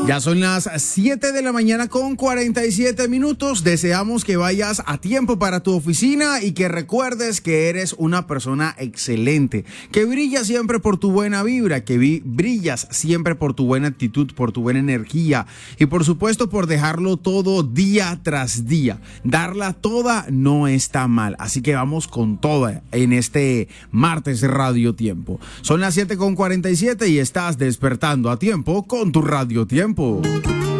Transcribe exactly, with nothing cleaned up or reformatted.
Ya son las siete de la mañana con cuarenta y siete minutos. Deseamos que vayas a tiempo para tu oficina y que recuerdes que eres una persona excelente, que brillas siempre por tu buena vibra, que vi- brillas siempre por tu buena actitud, por tu buena energía y por supuesto por dejarlo todo día tras día. Darla toda no está mal, así que vamos con toda en este martes Radio Tiempo. Son las siete con cuarenta y siete y estás despertando a tiempo con tu Radio Tiempo.